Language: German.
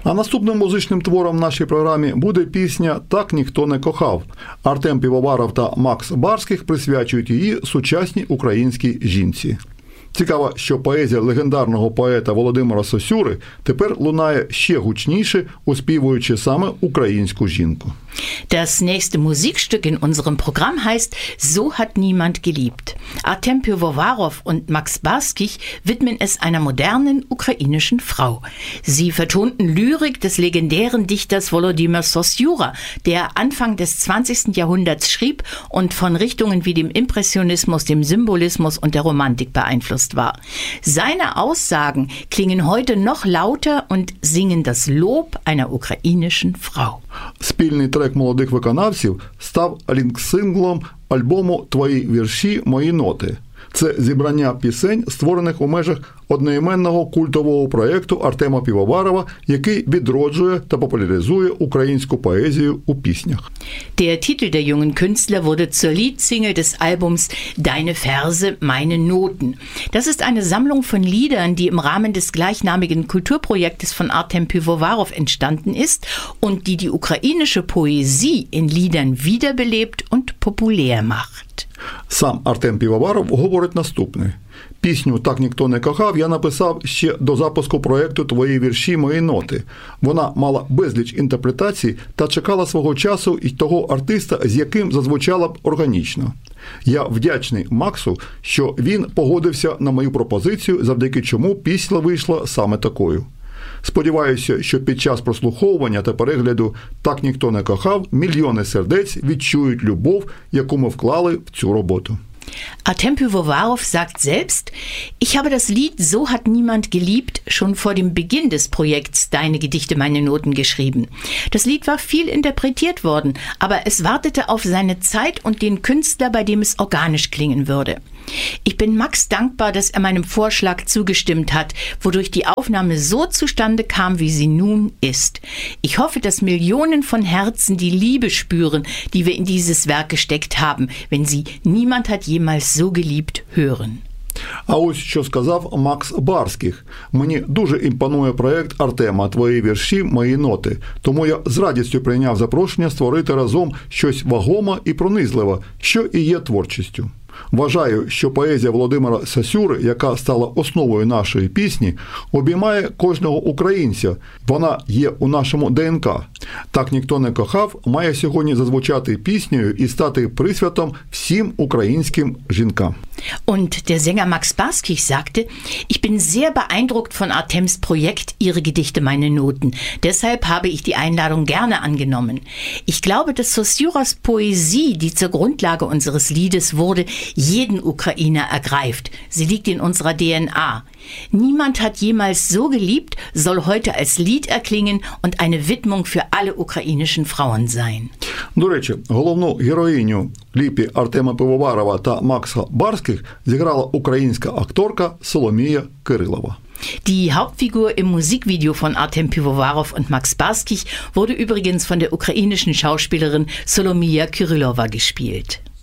А наступним музичним твором в нашій програмі буде пісня «Так ніхто не кохав». Артем Півоваров та Макс Барських присвячують її сучасній українській жінці. Цікаво, що поезія легендарного поета Володимира Сосюри тепер лунає ще гучніше, оспівуючи саме українську жінку. Das nächste Musikstück in unserem Programm heißt So hat niemand geliebt. Artem Pivovarov und Max Barskich widmen es einer modernen ukrainischen Frau. Sie vertonten Lyrik des legendären Dichters Volodymyr Sosyura, der Anfang des 20. Jahrhunderts schrieb und von Richtungen wie dem Impressionismus, dem Symbolismus und der Romantik beeinflusst war. Seine Aussagen klingen heute noch lauter und singen das Lob einer ukrainischen Frau. Спільний трек молодих виконавців став лінк-синглом альбому «Твої вірші, мої ноти». Це зібрання пісень, створених у межах одноіменного культового проєкту Артема Півоварова, який відроджує та популяризує українську поезію у піснях. Der Titel der jungen Künstler wurde zur Liedsingle des Albums Deine Verse, meine Noten. Das ist eine Sammlung von Liedern, die im Rahmen des gleichnamigen Kulturprojektes von Artem Pivovarov entstanden ist und die die ukrainische Poesie in Liedern wiederbelebt und populär macht. Сам Артем Півоваров говорить наступне. Пісню «Так ніхто не кохав» я написав ще до запуску проєкту «Твої вірші, мої ноти». Вона мала безліч інтерпретацій та чекала свого часу і того артиста, з яким зазвучала б органічно. Я вдячний Максу, що він погодився на мою пропозицію, завдяки чому пісня вийшла саме такою. Сподіваюся, що під час прослуховування та перегляду «Так ніхто не кохав» мільйони сердець відчують любов, яку ми вклали в цю роботу. Artem Pivovarov sagt selbst, ich habe das Lied So hat niemand geliebt schon vor dem Beginn des Projekts Deine Gedichte, meine Noten geschrieben. Das Lied war viel interpretiert worden, aber es wartete auf seine Zeit und den Künstler, bei dem es organisch klingen würde. Ich bin Max dankbar, dass er meinem Vorschlag zugestimmt hat, wodurch die Aufnahme so zustande kam, wie sie nun ist. Ich hoffe, dass Millionen von Herzen die Liebe spüren, die wir in dieses Werk gesteckt haben, wenn sie Niemand hat jemals so geliebt hören. А ось що сказав Макс Барських. Мені дуже імпонує проєкт Артема «Твої вірші, мої ноти». Тому я з радістю прийняв запрошення створити разом щось вагоме і пронизливе, що і є творчістю. Вважаю, що поезія Володимира Сосюри, яка стала основою нашої пісні, обіймає кожного українця. Вона є у нашому ДНК. «Так ніхто не кохав» має сьогодні зазвучати піснею і стати присвятом всім українським жінкам. Und der Sänger Max Barskich sagte, ich bin sehr beeindruckt von Artems Projekt Ihre Gedichte, meine Noten. Deshalb habe ich die Einladung gerne angenommen. Ich glaube, dass Sosyuras Poesie, die zur Grundlage unseres Liedes wurde, jeden Ukrainer ergreift. Sie liegt in unserer DNA. Niemand hat jemals so geliebt, soll heute als Lied erklingen und eine Widmung für alle ukrainischen Frauen sein. До речі, головну героїню кліпі Артема Пивоварова та Макса Барських зіграла українська акторка Соломія Кирилова. Die Hauptfigur im Musikvideo von Artem Pivovarov und Max Barskich wurde übrigens von der ukrainischen Schauspielerin Solomia Kirillova gespielt.